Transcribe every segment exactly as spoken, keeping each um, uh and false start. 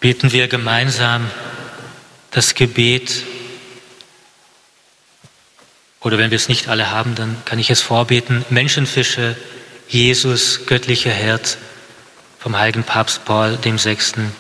beten wir gemeinsam das Gebet. Oder wenn wir es nicht alle haben, dann kann ich es vorbeten. Menschenfische, Jesus, göttlicher Hirt, vom heiligen Papst Paul dem Sechsten.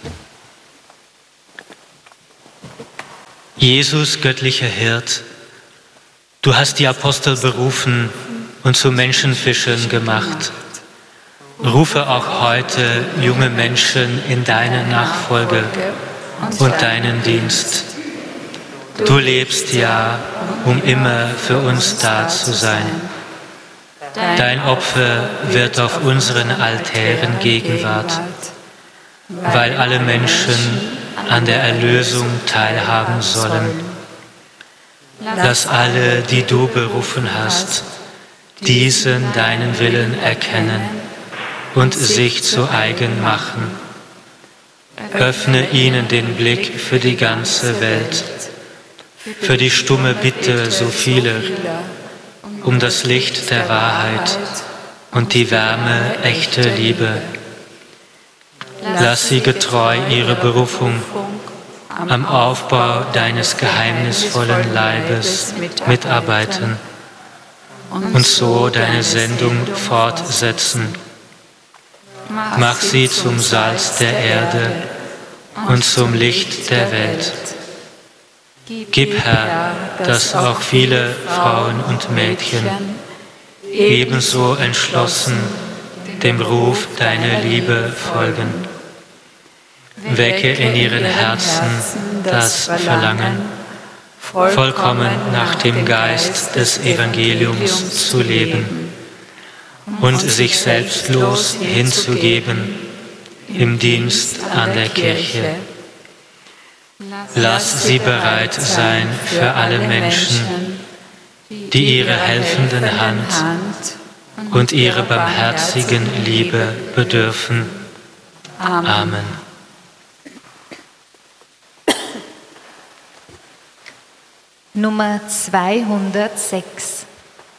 Jesus, göttlicher Hirt, du hast die Apostel berufen und zu Menschenfischern gemacht. Rufe auch heute junge Menschen in deine Nachfolge und deinen Dienst. Du lebst ja, um immer für uns da zu sein. Dein Opfer wird auf unseren Altären Gegenwart, weil alle Menschen an der Erlösung teilhaben sollen. Lass alle, die du berufen hast, diesen deinen Willen erkennen und sich zu eigen machen. Öffne ihnen den Blick für die ganze Welt, für die stumme Bitte so vieler, um das Licht der Wahrheit und die Wärme echter Liebe. Lass sie getreu ihre Berufung am Aufbau deines geheimnisvollen Leibes mitarbeiten und so deine Sendung fortsetzen. Mach sie zum Salz der Erde und zum Licht der Welt. Gib, Herr, dass auch viele Frauen und Mädchen ebenso entschlossen dem Ruf deiner Liebe folgen. Wecke in ihren Herzen das Verlangen, vollkommen nach dem Geist des Evangeliums zu leben und sich selbstlos hinzugeben im Dienst an der Kirche. Lass sie bereit sein für alle Menschen, die ihrer helfenden Hand und ihrer barmherzigen Liebe bedürfen. Amen. Nummer zweihundertsechs.